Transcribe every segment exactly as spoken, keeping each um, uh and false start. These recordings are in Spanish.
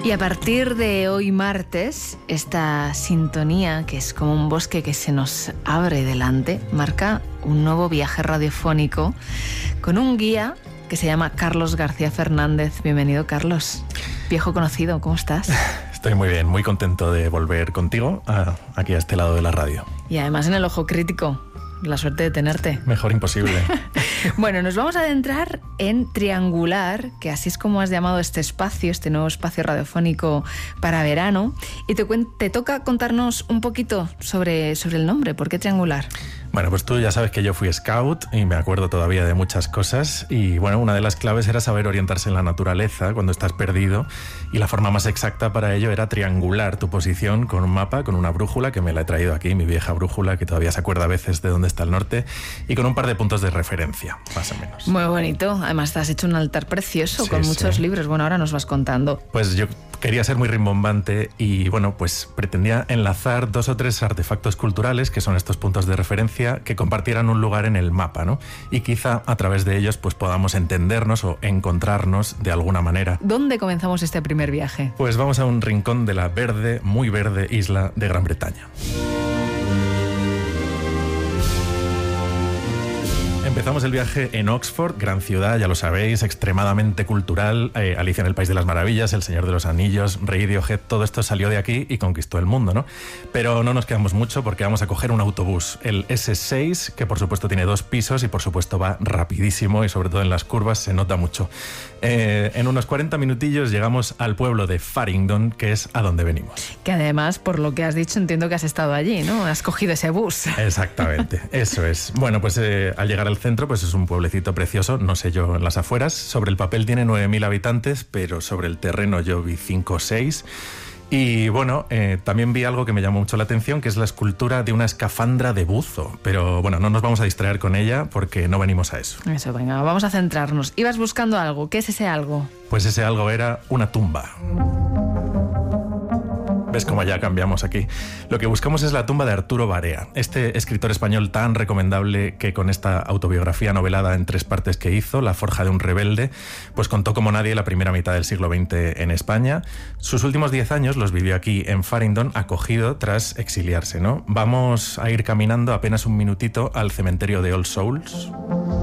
Y a partir de hoy martes, esta sintonía, que es como un bosque que se nos abre delante, marca un nuevo viaje radiofónico con un guía que se llama Carlos García Fernández. Bienvenido, Carlos. Viejo conocido, ¿cómo estás? Estoy muy bien, muy contento de volver contigo a, aquí a este lado de la radio. Y además en el Ojo Crítico. La suerte de tenerte. Mejor imposible. Bueno, nos vamos a adentrar en Triangular, que así es como has llamado este espacio, este nuevo espacio radiofónico para verano. Y te, te toca contarnos un poquito sobre, sobre el nombre. ¿Por qué Triangular? Bueno, pues tú ya sabes que yo fui scout y me acuerdo todavía de muchas cosas. Y bueno, una de las claves era saber orientarse en la naturaleza cuando estás perdido. Y la forma más exacta para ello era triangular tu posición con un mapa, con una brújula, que me la he traído aquí, mi vieja brújula, que todavía se acuerda a veces de dónde está el norte, y con un par de puntos de referencia, más o menos. Muy bonito. Además, te has hecho un altar precioso, sí, con muchos sí. libros. Bueno, ahora nos vas contando. Pues yo quería ser muy rimbombante y, bueno, pues pretendía enlazar dos o tres artefactos culturales, que son estos puntos de referencia, que compartieran un lugar en el mapa, ¿no? Y quizá a través de ellos pues podamos entendernos o encontrarnos de alguna manera. ¿Dónde comenzamos este primer viaje? Pues vamos a un rincón de la verde, muy verde isla de Gran Bretaña. Empezamos el viaje en Oxford, gran ciudad, ya lo sabéis, extremadamente cultural. Eh, Alicia en el País de las Maravillas, El Señor de los Anillos, Radiohead, todo esto salió de aquí y conquistó el mundo, ¿no? Pero no nos quedamos mucho porque vamos a coger un autobús, el ese seis, que por supuesto tiene dos pisos y por supuesto va rapidísimo y sobre todo en las curvas se nota mucho. Eh, en unos cuarenta minutillos llegamos al pueblo de Farringdon, que es a donde venimos. Que además, por lo que has dicho, entiendo que has estado allí, ¿no? Has cogido ese bus. Exactamente, eso es. Bueno, pues eh, al llegar al centro, pues es un pueblecito precioso, no sé yo en las afueras. Sobre el papel tiene nueve mil habitantes, pero sobre el terreno yo vi cinco o seis. Y bueno, eh, también vi algo que me llamó mucho la atención, que es la escultura de una escafandra de buzo. Pero bueno, no nos vamos a distraer con ella porque no venimos a eso. Eso, venga, vamos a centrarnos. Ibas buscando algo. ¿Qué es ese algo? Pues ese algo era una tumba. ¿Ves cómo ya cambiamos aquí? Lo que buscamos es la tumba de Arturo Barea, este escritor español tan recomendable que con esta autobiografía novelada en tres partes que hizo, La forja de un rebelde, pues contó como nadie la primera mitad del siglo veinte en España. Sus últimos diez años los vivió aquí en Farringdon, acogido tras exiliarse, ¿no? Vamos a ir caminando apenas un minutito al cementerio de All Souls.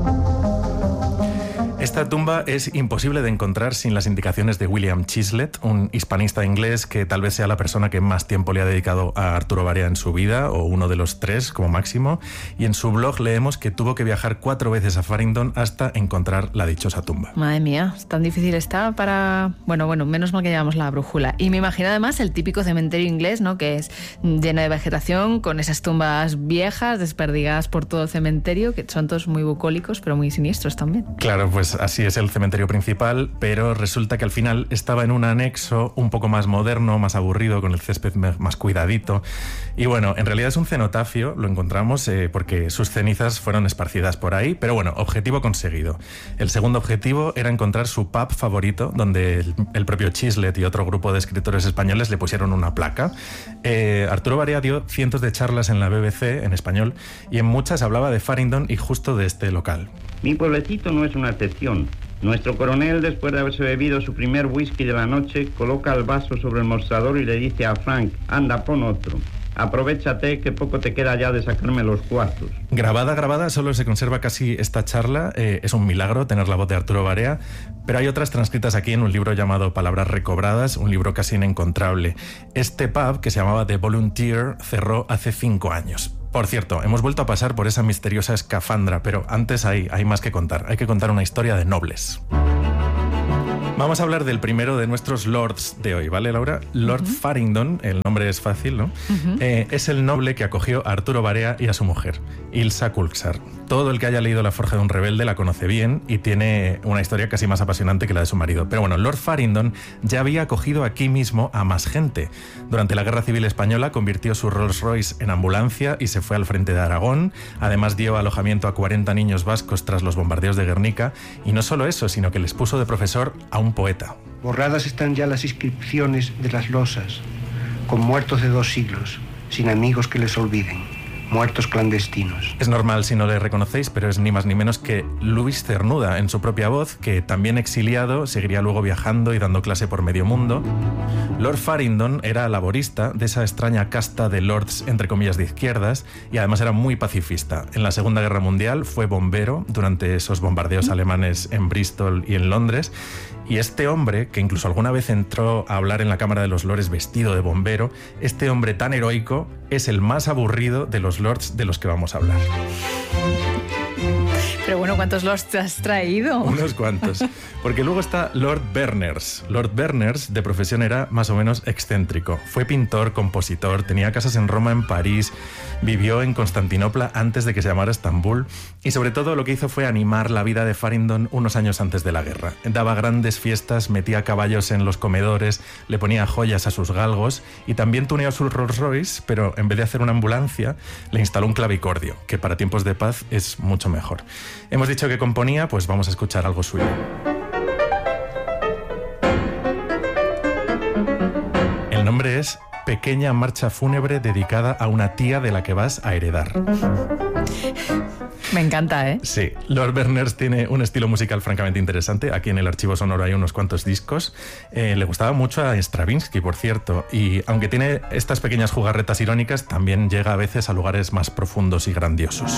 Esta tumba es imposible de encontrar sin las indicaciones de William Chislett, un hispanista inglés que tal vez sea la persona que más tiempo le ha dedicado a Arturo Barea en su vida, o uno de los tres como máximo, y en su blog leemos que tuvo que viajar cuatro veces a Farringdon hasta encontrar la dichosa tumba. Madre mía, tan difícil está para... Bueno, bueno, menos mal que llevamos la brújula. Y me imagino además el típico cementerio inglés, ¿no? Que es lleno de vegetación, con esas tumbas viejas, desperdigadas por todo el cementerio, que son todos muy bucólicos, pero muy siniestros también. Claro, pues así es el cementerio principal, pero resulta que al final estaba en un anexo un poco más moderno, más aburrido, con el césped más cuidadito. Y bueno, en realidad es un cenotafio, lo encontramos eh, porque sus cenizas fueron esparcidas por ahí, pero bueno, objetivo conseguido. El segundo objetivo era encontrar su pub favorito, donde el, el propio Chislett y otro grupo de escritores españoles le pusieron una placa. Eh, Arturo Barea dio cientos de charlas en la B B C, en español, y en muchas hablaba de Farringdon y justo de este local. Mi pueblecito no es una excepción. Nuestro coronel, después de haberse bebido su primer whisky de la noche, coloca el vaso sobre el mostrador y le dice a Frank, anda, pon otro. Aprovéchate que poco te queda ya de sacarme los cuartos. Grabada, grabada, solo se conserva casi esta charla. Eh, es un milagro tener la voz de Arturo Barea, pero hay otras transcritas aquí en un libro llamado Palabras recobradas, un libro casi inencontrable. Este pub, que se llamaba The Volunteer, cerró hace cinco años. Por cierto, hemos vuelto a pasar por esa misteriosa escafandra, pero antes hay, hay más que contar. Hay que contar una historia de nobles. Vamos a hablar del primero de nuestros lords de hoy, ¿vale, Laura? Lord uh-huh. Farringdon, el nombre es fácil, ¿no? Uh-huh. Eh, es el noble que acogió a Arturo Barea y a su mujer, Ilsa Kulczar. Todo el que haya leído La forja de un rebelde la conoce bien y tiene una historia casi más apasionante que la de su marido. Pero bueno, Lord Farringdon ya había acogido aquí mismo a más gente. Durante la Guerra Civil Española convirtió su Rolls Royce en ambulancia y se fue al frente de Aragón. Además dio alojamiento a cuarenta niños vascos tras los bombardeos de Guernica. Y no solo eso, sino que les puso de profesor a un poeta. Borradas están ya las inscripciones de las losas, con muertos de dos siglos, sin amigos que les olviden. muertos clandestinos. Es normal si no le reconocéis, pero es ni más ni menos que Luis Cernuda, en su propia voz, que también exiliado, seguiría luego viajando y dando clase por medio mundo. Lord Farringdon era laborista de esa extraña casta de lords, entre comillas, de izquierdas, y además era muy pacifista. En la Segunda Guerra Mundial fue bombero durante esos bombardeos alemanes en Bristol y en Londres. Y este hombre, que incluso alguna vez entró a hablar en la Cámara de los Lores vestido de bombero, este hombre tan heroico es el más aburrido de los lords de los que vamos a hablar. Pero bueno, ¿cuántos lords te has traído? Unos cuantos. Porque luego está Lord Berners. Lord Berners, de profesión, era más o menos excéntrico. Fue pintor, compositor, tenía casas en Roma, en París, vivió en Constantinopla antes de que se llamara Estambul, y sobre todo lo que hizo fue animar la vida de Farringdon unos años antes de la guerra. Daba grandes fiestas, metía caballos en los comedores, le ponía joyas a sus galgos y también tuneó su Rolls Royce, pero en vez de hacer una ambulancia, le instaló un clavicordio, que para tiempos de paz es mucho mejor. Hemos dicho que componía, pues vamos a escuchar algo suyo. El nombre es Pequeña marcha fúnebre dedicada a una tía de la que vas a heredar. Me encanta, ¿eh? Sí, Lord Berners tiene un estilo musical francamente interesante. Aquí en el archivo sonoro hay unos cuantos discos. Eh, le gustaba mucho a Stravinsky, por cierto, y aunque tiene estas pequeñas jugarretas irónicas, también llega a veces a lugares más profundos y grandiosos.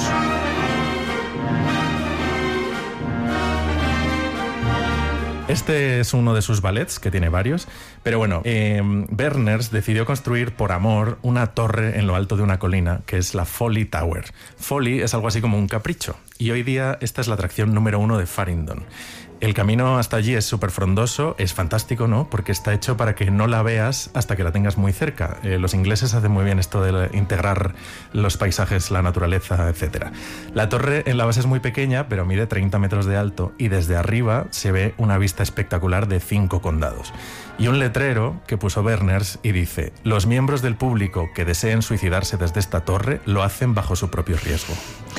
Este es uno de sus ballets, que tiene varios, pero bueno, eh, Berners decidió construir por amor una torre en lo alto de una colina, que es la Folly Tower. Folly es algo así como un capricho, y hoy día esta es la atracción número uno de Farringdon. El camino hasta allí es súper frondoso, es fantástico, ¿no? Porque está hecho para que no la veas hasta que la tengas muy cerca. Eh, los ingleses hacen muy bien esto de integrar los paisajes, la naturaleza, etcétera. La torre en la base es muy pequeña, pero mide treinta metros de alto y desde arriba se ve una vista espectacular de cinco condados. Y un letrero que puso Berners y dice: los miembros del público que deseen suicidarse desde esta torre lo hacen bajo su propio riesgo.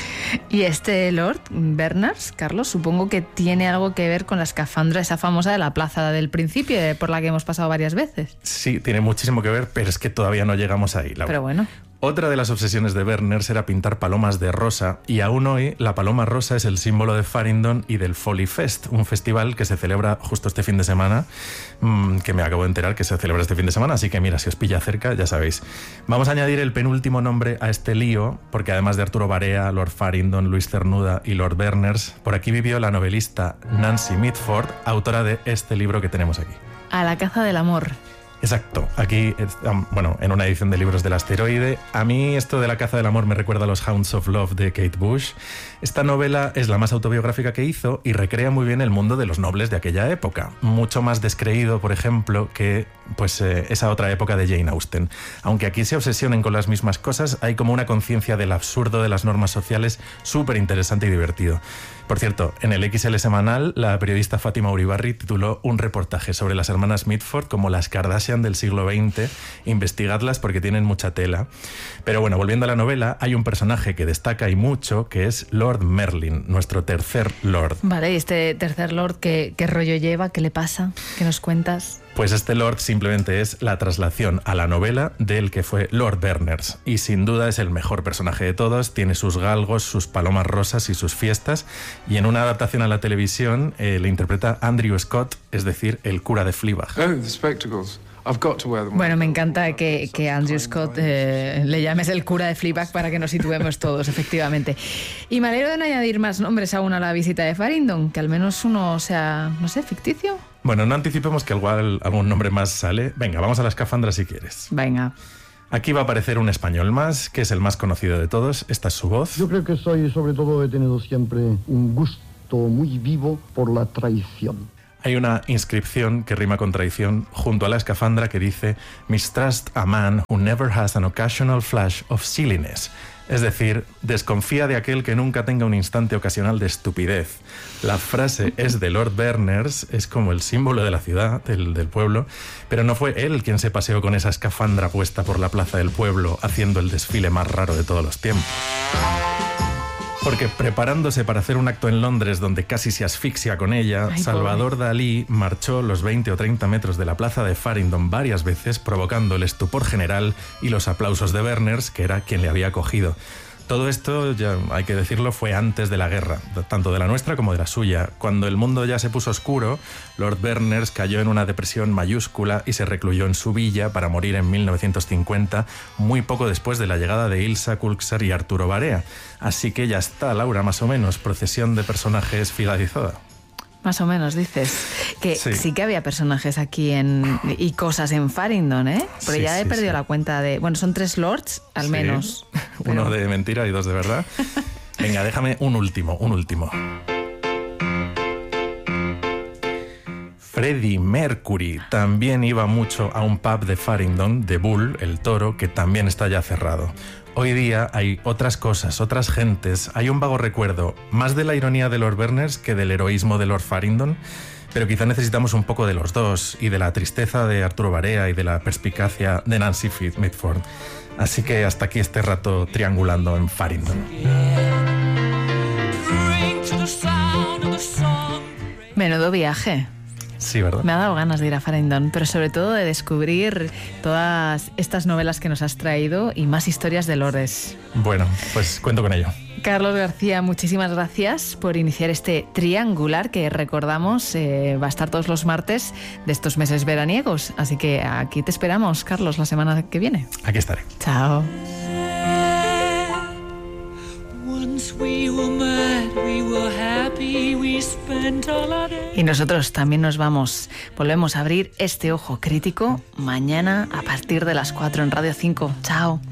Y este Lord Berners, Carlos, supongo que tiene algo que ver con la escafandra esa famosa de la plaza del Principio, por la que hemos pasado varias veces. Sí, tiene muchísimo que ver, pero es que todavía no llegamos ahí, Laura. Pero bueno. Otra de las obsesiones de Berners era pintar palomas de rosa, y aún hoy la paloma rosa es el símbolo de Farringdon y del Folly Fest, un festival que se celebra justo este fin de semana, mmm, que me acabo de enterar que se celebra este fin de semana, así que mira, si os pilla cerca, ya sabéis. Vamos a añadir el penúltimo nombre a este lío, porque además de Arturo Barea, Lord Farringdon, Luis Cernuda y Lord Berners, por aquí vivió la novelista Nancy Mitford, autora de este libro que tenemos aquí. A la caza del amor. Exacto, aquí, bueno, en una edición de libros del asteroide. A mí esto de la caza del amor me recuerda a los Hounds of Love de Kate Bush. Esta novela es la más autobiográfica que hizo y recrea muy bien el mundo de los nobles de aquella época. Mucho más descreído, por ejemplo, que pues, eh, esa otra época de Jane Austen. Aunque aquí se obsesionen con las mismas cosas, hay como una conciencia del absurdo de las normas sociales súper interesante y divertido. Por cierto, en el X L semanal, la periodista Fátima Uribarri tituló un reportaje sobre las hermanas Mitford como las Kardashian del siglo veinte. Investigadlas porque tienen mucha tela. Pero bueno, volviendo a la novela, hay un personaje que destaca y mucho, que es Lord Merlin, nuestro tercer Lord. Vale, ¿y este tercer Lord qué, qué rollo lleva? ¿Qué le pasa? ¿Qué nos cuentas? Pues este Lord simplemente es la traslación a la novela del que fue Lord Berners, y sin duda es el mejor personaje de todos. Tiene sus galgos, sus palomas rosas y sus fiestas, y en una adaptación a la televisión eh, le interpreta Andrew Scott, es decir, el cura de Fleabag. Oh, the spectacles. Bueno, me encanta que, que Andrew Scott eh, le llames el cura de Fleabag para que nos situemos todos, efectivamente. Y me alegro de no añadir más nombres aún a la visita de Farringdon, que al menos uno sea, no sé, ficticio. Bueno, no anticipemos que igual algún nombre más sale. Venga, vamos a la escafandra si quieres. Venga. Aquí va a aparecer un español más, que es el más conocido de todos. Esta es su voz. Yo creo que soy, sobre todo, he tenido siempre un gusto muy vivo por la traición. Hay una inscripción que rima con traición junto a la escafandra que dice: Mistrust a man who never has an occasional flash of silliness. Es decir, desconfía de aquel que nunca tenga un instante ocasional de estupidez. La frase es de Lord Berners, es como el símbolo de la ciudad, del, del pueblo, pero no fue él quien se paseó con esa escafandra puesta por la plaza del pueblo haciendo el desfile más raro de todos los tiempos. Porque preparándose para hacer un acto en Londres donde casi se asfixia con ella, Ay, Salvador pobre. Dalí marchó los veinte o treinta metros de la plaza de Farringdon varias veces, provocando el estupor general y los aplausos de Berners, que era quien le había acogido. Todo esto, ya hay que decirlo, fue antes de la guerra, tanto de la nuestra como de la suya. Cuando el mundo ya se puso oscuro, Lord Berners cayó en una depresión mayúscula y se recluyó en su villa para morir en mil novecientos cincuenta, muy poco después de la llegada de Ilsa Kulczar y Arturo Barea. Así que ya está, Laura, más o menos, procesión de personajes finalizada. Más o menos, dices. Que sí. sí que había personajes aquí en y cosas en Farringdon, ¿eh? Pero Sí, ya he sí, perdido sí. la cuenta de... Bueno, son tres lords, al Sí. menos. Uno Pero- de mentira y dos de verdad. Venga, déjame un último, un último. Freddie Mercury también iba mucho a un pub de Farringdon, The Bull, el Toro, que también está ya cerrado. Hoy día hay otras cosas, otras gentes, hay un vago recuerdo, más de la ironía de Lord Berners que del heroísmo de Lord Farringdon, pero quizá necesitamos un poco de los dos, y de la tristeza de Arturo Barea y de la perspicacia de Nancy Mitford. Así que hasta aquí este rato triangulando en Farringdon. Menudo viaje. Sí, ¿verdad? Me ha dado ganas de ir a Farringdon, pero sobre todo de descubrir todas estas novelas que nos has traído y más historias de lordes. Bueno, pues cuento con ello. Carlos García, muchísimas gracias por iniciar este triangular que recordamos eh, va a estar todos los martes de estos meses veraniegos. Así que aquí te esperamos, Carlos, la semana que viene. Aquí estaré. Chao. Y nosotros también nos vamos. Volvemos a abrir este ojo crítico mañana a partir de las cuatro en Radio cinco. Chao.